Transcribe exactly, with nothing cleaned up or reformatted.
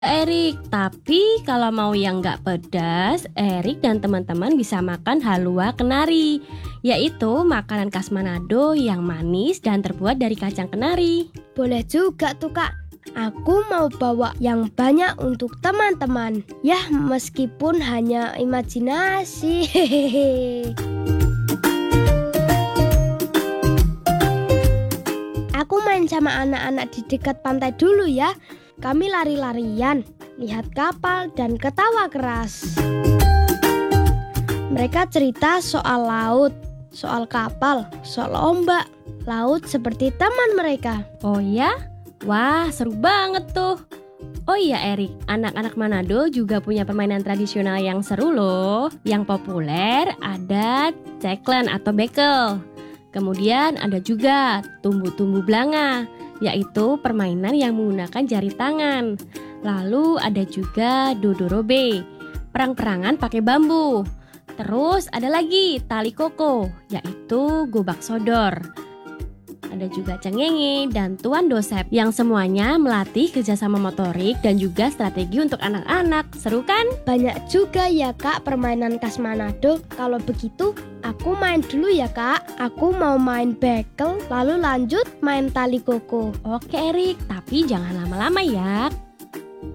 Erik, tapi kalau mau yang nggak pedas, Erik dan teman-teman bisa makan halua kenari, yaitu makanan khas Manado yang manis dan terbuat dari kacang kenari. Boleh juga tuh Kak. Aku mau bawa yang banyak untuk teman-teman. Ya, meskipun hanya imajinasi. Hehehe. Aku main sama anak-anak di dekat pantai dulu ya. Kami lari-larian, lihat kapal dan ketawa keras. Mereka cerita soal laut, soal kapal, soal ombak. Laut seperti teman mereka. Oh ya? Wah, seru banget tuh. Oh iya Erik, anak-anak Manado juga punya permainan tradisional yang seru loh. Yang populer ada ceklen atau bekel. Kemudian ada juga tumbuh-tumbuh belanga, yaitu permainan yang menggunakan jari tangan. Lalu ada juga dodorobe, perang-perangan pakai bambu. Terus ada lagi tali koko, yaitu gobak sodor. Ada juga cengenge dan tuan dosep yang semuanya melatih kerjasama motorik dan juga strategi untuk anak-anak. Seru kan? Banyak juga ya Kak permainan khas Manado. Kalau begitu aku main dulu ya Kak. Aku mau main bekel lalu lanjut main tali koko. Oke Erik, tapi jangan lama-lama ya.